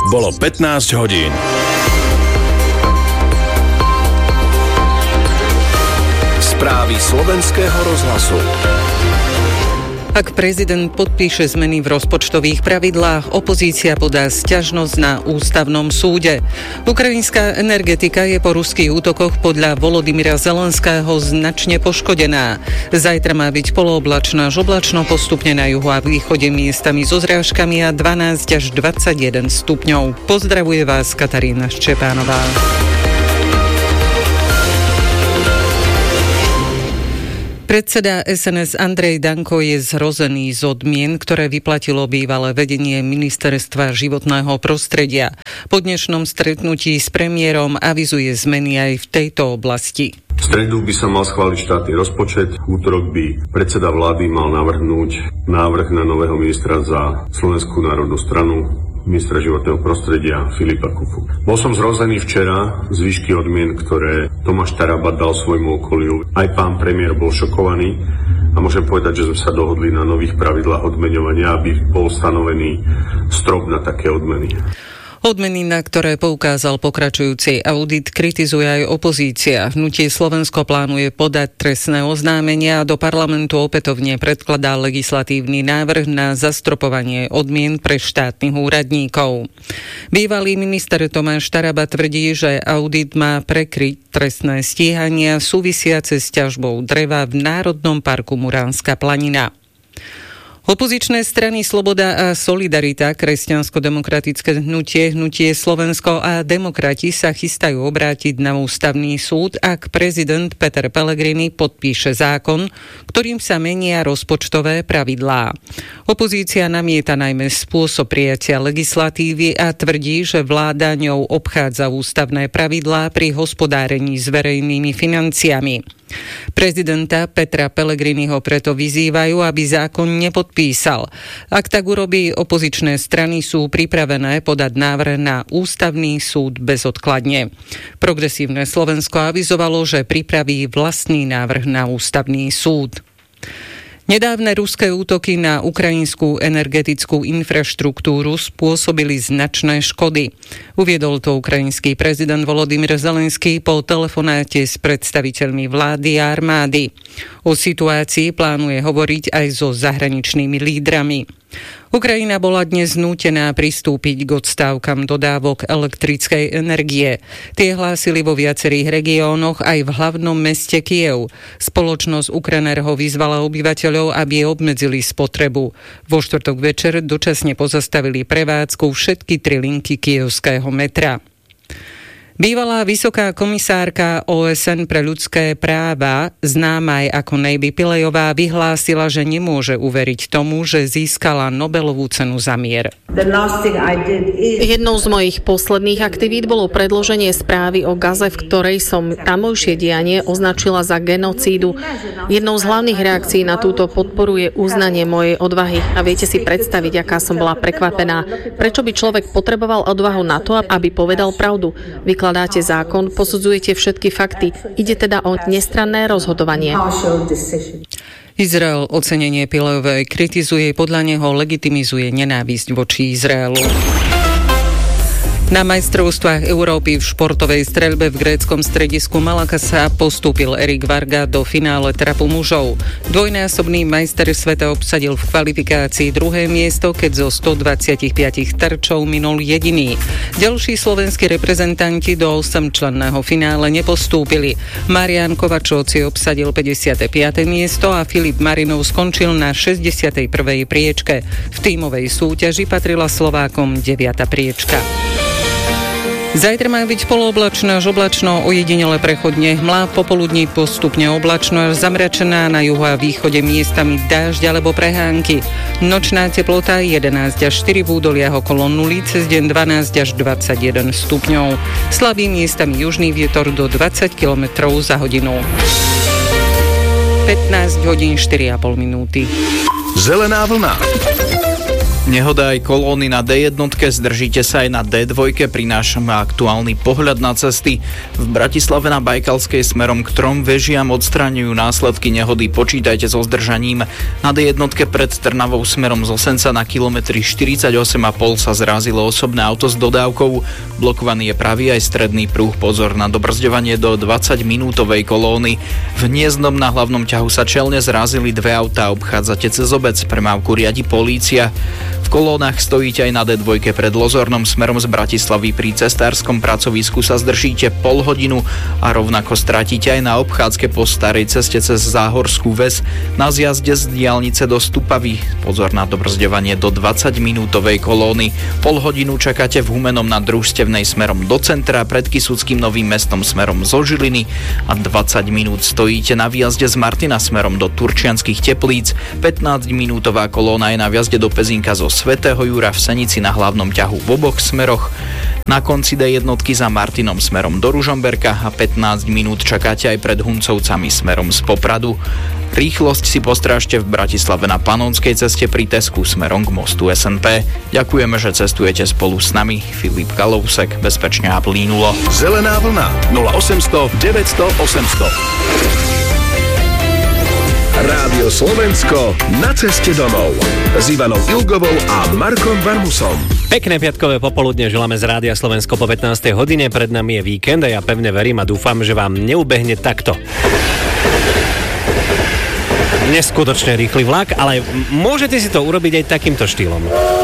Bolo 15 hodín. Správy slovenského rozhlasu. Ak prezident podpíše zmeny v rozpočtových pravidlách, opozícia podá sťažnosť na ústavnom súde. Ukrajinská energetika je po ruských útokoch podľa Volodymyra Zelenského značne poškodená. Zajtra má byť polooblačno až oblačno, postupne na juhu a východe miestami so zrážkami a 12 až 21 stupňov. Pozdravuje vás Katarína Ščepánová. Predseda SNS Andrej Danko je zhrozený z odmien, ktoré vyplatilo bývalé vedenie Ministerstva životného prostredia. Po dnešnom stretnutí s premiérom avizuje zmeny aj v tejto oblasti. V stredu by sa mal schváliť štátny rozpočet, v útorok by predseda vlády mal navrhnúť návrh na nového ministra za Slovenskú národnú stranu, ministra životného prostredia Filipa Kufu. Bol som zhrozený včera z výšky odmien, ktoré Tomáš Taraba dal svojmu okoliu. Aj pán premiér bol šokovaný a môžem povedať, že sme sa dohodli na nových pravidlách odmeňovania, aby bol stanovený strop na také odmeny. Odmeny, na ktoré poukázal pokračujúci audit, kritizuje aj opozícia. Hnutie Slovensko plánuje podať trestné oznámenia a do parlamentu opätovne predkladá legislatívny návrh na zastropovanie odmien pre štátnych úradníkov. Bývalý minister Tomáš Taraba tvrdí, že audit má prekryť trestné stíhania súvisiace s ťažbou dreva v Národnom parku Muránska planina. Opozičné strany Sloboda a Solidarita, kresťansko-demokratické hnutie Slovensko a demokrati sa chystajú obrátiť na ústavný súd, ak prezident Peter Pellegrini podpíše zákon, ktorým sa menia rozpočtové pravidlá. Opozícia namieta najmä spôsob prijatia legislatívy a tvrdí, že vláda ňou obchádza ústavné pravidlá pri hospodárení s verejnými financiami. Prezidenta Petra Pellegriniho preto vyzývajú, aby zákon nepodpísal. Ak tak urobí, opozičné strany sú pripravené podať návrh na ústavný súd bezodkladne. Progresívne Slovensko avizovalo, že pripraví vlastný návrh na ústavný súd. Nedávne ruské útoky na ukrajinskú energetickú infraštruktúru spôsobili značné škody. Uviedol to ukrajinský prezident Volodymyr Zelenský po telefonáte s predstaviteľmi vlády a armády. O situácii plánuje hovoriť aj so zahraničnými lídrami. Ukrajina bola dnes nútená pristúpiť k odstávkam dodávok elektrickej energie. Tie hlásili vo viacerých regiónoch aj v hlavnom meste Kyjev. Spoločnosť Ukrenerho vyzvala obyvateľov, aby obmedzili spotrebu. Vo štvrtok večer dočasne pozastavili prevádzku všetky 3 linky kyjevského metra. Bývalá vysoká komisárka OSN pre ľudské práva, známa aj ako Neiby Pillejová, vyhlásila, že nemôže uveriť tomu, že získala Nobelovú cenu za mier. Jednou z mojich posledných aktivít bolo predloženie správy o Gaze, v ktorej som tamojšie dianie označila za genocídu. Jednou z hlavných reakcií na túto podporu je uznanie mojej odvahy. A viete si predstaviť, aká som bola prekvapená. Prečo by človek potreboval odvahu na to, aby povedal pravdu? Vykladáte zákon, posudzujete všetky fakty. Ide teda o nestranné rozhodovanie. Izrael ocenenie Pillejovej kritizuje, podľa neho legitimizuje nenávisť voči Izraelu. Na majstrovstvách Európy v športovej streľbe v gréckom stredisku Malakasa postúpil Erik Varga do finále trapu mužov. Dvojnásobný majster sveta obsadil v kvalifikácii 2. miesto, keď zo 125 terčov minul jediný. Ďalší slovenskí reprezentanti do 8-členného finále nepostúpili. Marián Kovačovci obsadil 55. miesto a Filip Marinov skončil na 61. priečke. V tímovej súťaži patrila Slovákom 9. priečka. Zajtra má byť polooblačno až oblačno, ojedinele prechodne hmla, popoludní postupne oblačno až zamračená, na juhu a východe miestami dážď alebo prehánky. Nočná teplota 11 až 4, v údoliach okolo 0, cez deň 12 až 21 stupňov. Slabý miestami južný vietor do 20 km za hodinu. 15 hodín 4,5 minúty. Zelená vlna. Nehoda aj kolóny na D1, zdržíte sa aj na D2, prinášame aktuálny pohľad na cesty. V Bratislave na Bajkalskej smerom k 3 vežiam odstraňujú následky nehody, počítajte so zdržaním. Na D1 pred Trnavou smerom z Osenca na kilometri 48,5 sa zrazilo osobné auto s dodávkou. Blokovaný je pravý aj stredný pruh, pozor na dobrzďovanie do 20-minútovej kolóny. V Hniezdnom na hlavnom ťahu sa čelne zrazili 2 autá, obchádzate cez obec, premávku riadi polícia. V kolónach stojíte aj na D2 pred Lozornom smerom z Bratislavy. Pri cestárskom pracovisku sa zdržíte pol hodinu a rovnako stratíte aj na obchádzke po starej ceste cez Záhorskú ves. Na zjazde z diaľnice do Stupavy pozor na dobrzďovanie do 20-minútovej kolóny. Pol hodinu čakáte v Humennom na Družstevnej smerom do centra, pred Kysuckým Novým Mestom smerom zo Žiliny a 20 minút stojíte na výjazde z Martina smerom do Turčianskych Teplíc. 15-minútová kolóna je na výjazde do Pezínka zo Svätého Jura v Senici na hlavnom ťahu v oboch smeroch. Na konci D1 za Martinom smerom do Ružomberka a 15 minút čakáte aj pred Huncovcami smerom z Popradu. Rýchlosť si postrážte v Bratislave na Panonskej ceste pri Tesku smerom k mostu SNP. Ďakujeme, že cestujete spolu s nami. Filip Kalousek, bezpečne a plínulo. Zelená vlna 0800 900 800. Rádio Slovensko na ceste domov s Ivanou Ilgovou a Markom Varmusom. Pekné piatkové popoludne želáme z Rádia Slovensko po 15. hodine. Pred nami je víkend a ja pevne verím a dúfam, že vám neubehne takto. Neskutočne rýchly vlak, ale môžete si to urobiť aj takýmto štýlom.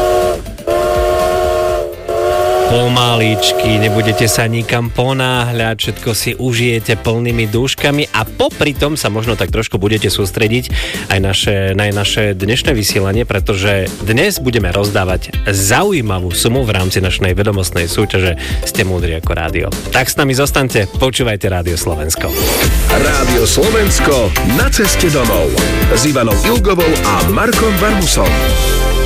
Pomaličky, nebudete sa nikam ponáhľať, všetko si užijete plnými dúškami a popri tom sa možno tak trošku budete sústrediť aj na naše dnešné vysielanie, pretože dnes budeme rozdávať zaujímavú sumu v rámci našej vedomostnej súťaže Ste múdri ako rádio. Tak s nami zostaňte, počúvajte Rádio Slovensko. Rádio Slovensko na ceste domov s Ivanou Ilgovou a Markom Varmusom.